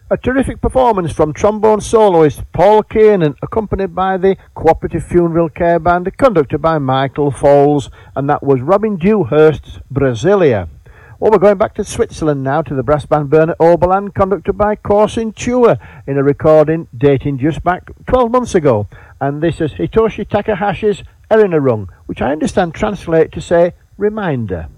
A terrific performance from trombone soloist Paul Kiernan, accompanied by the Cooperative Funeral Care Band, conducted by Michael Foles, and that was Robin Dewhurst's Brasilia. Well, we're going back to Switzerland now, to the brass band Bernard Oberland, conducted by Corsin Chua, in a recording dating just back 12 months ago. And this is Hitoshi Takahashi's Erinnerung, which I understand translate to say reminder.